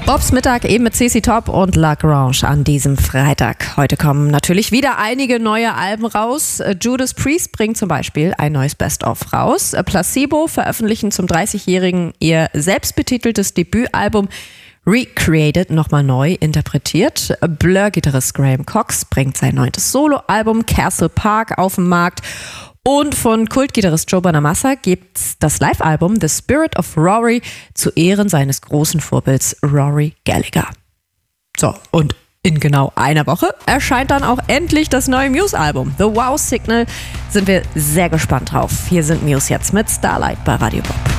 Bobs Mittag eben mit CC Top und La Grange an diesem Freitag. Heute kommen natürlich wieder einige neue Alben raus. Judas Priest bringt zum Beispiel ein neues Best-of raus. Placebo veröffentlichen zum 30-Jährigen ihr selbstbetiteltes Debütalbum Recreated, nochmal neu interpretiert. Blur-Gitarrist Graham Cox bringt sein 9. Soloalbum Castle Park auf den Markt. Und von Kultgitarrist Joe Bonamassa gibt's das Live-Album The Spirit of Rory zu Ehren seines großen Vorbilds Rory Gallagher. So, und in genau einer Woche erscheint dann auch endlich das neue Muse-Album The Wow Signal. Sind wir sehr gespannt drauf. Hier sind Muse jetzt mit Starlight bei Radio Bob.